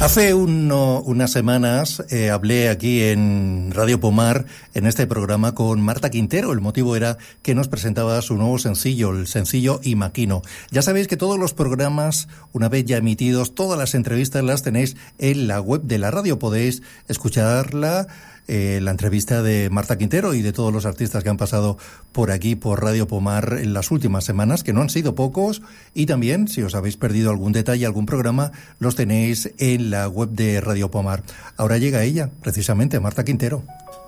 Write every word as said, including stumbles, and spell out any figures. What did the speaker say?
Hace uno, unas semanas eh, hablé aquí en Radio Pomar, en este programa, con Marta Quintero. El motivo era que nos presentaba su nuevo sencillo, el sencillo Imagino. Ya sabéis que todos los programas, una vez ya emitidos, todas las entrevistas las tenéis en la web de la radio. Podéis escucharla, eh, la entrevista de Marta Quintero y de todos los artistas que han pasado por aquí, por Radio Pomar, en las últimas semanas, que no han sido pocos. Y también, si os habéis perdido algún detalle, algún programa, los tenéis en la web de Radio Pomar. Ahora llega ella, precisamente, Marta Quintero.